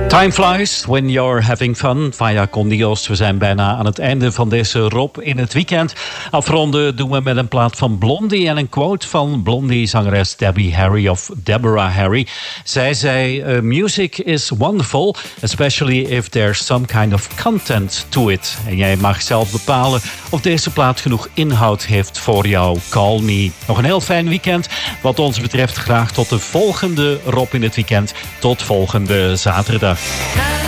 Time flies when you're having fun via Condios. We zijn bijna aan het einde van deze Rob in het weekend. Afronden doen we met een plaat van Blondie en een quote van Blondie-zangeres Debbie Harry of Deborah Harry. Zij zei, music is wonderful, especially if there's some kind of content to it. En jij mag zelf bepalen of deze plaat genoeg inhoud heeft voor jou. Call me. Nog een heel fijn weekend. Wat ons betreft graag tot de volgende Rob in het weekend. Tot volgende zaterdag.